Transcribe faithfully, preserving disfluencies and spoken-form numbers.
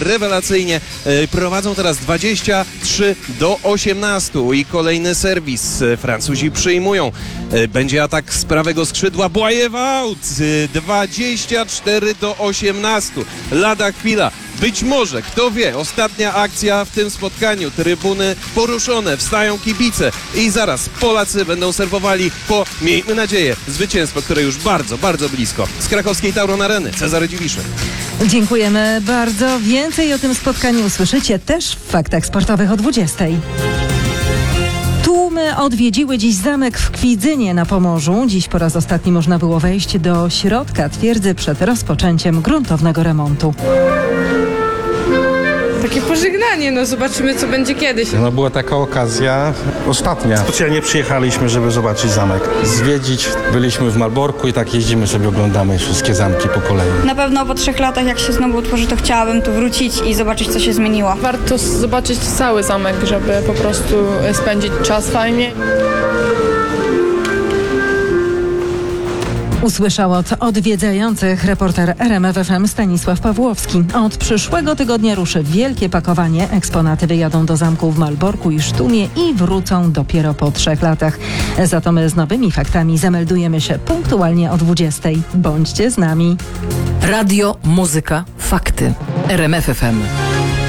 rewelacyjnie. E, prowadzą teraz dwadzieścia trzy do osiemnastu i kolejny serwis e, Francuzi przyjmują. E, będzie atak z prawego skrzydła. Błajewaut dwadzieścia cztery do osiemnastu. Lada chwila. Być może, kto wie, ostatnia akcja w tym spotkaniu. Trybuny poruszone, wstają kibice i zaraz Polacy będą serwowali po, miejmy nadzieję, zwycięstwo, które już bardzo, bardzo blisko. Z krakowskiej Tauron Areny, Cezary Dziwisz. Dziękujemy bardzo. Więcej o tym spotkaniu usłyszycie też w Faktach Sportowych o dwudziestej. Tłumy odwiedziły dziś zamek w Kwidzynie na Pomorzu. Dziś po raz ostatni można było wejść do środka twierdzy przed rozpoczęciem gruntownego remontu. Takie pożegnanie, no zobaczymy, co będzie kiedyś. No była taka okazja ostatnia. Specjalnie przyjechaliśmy, żeby zobaczyć zamek. Zwiedzić. Byliśmy w Malborku i tak jeździmy sobie, oglądamy wszystkie zamki po kolei. Na pewno po trzech latach, jak się znowu utworzy, to chciałabym tu wrócić i zobaczyć, co się zmieniło. Warto zobaczyć cały zamek, żeby po prostu spędzić czas fajnie. Usłyszał od odwiedzających reporter R M F F M Stanisław Pawłowski. Od przyszłego tygodnia ruszy wielkie pakowanie. Eksponaty wyjadą do zamku w Malborku i Sztumie i wrócą dopiero po trzech latach. Za to my z nowymi faktami zameldujemy się punktualnie o dwudziestej. Bądźcie z nami. Radio, muzyka, fakty. R M F F M.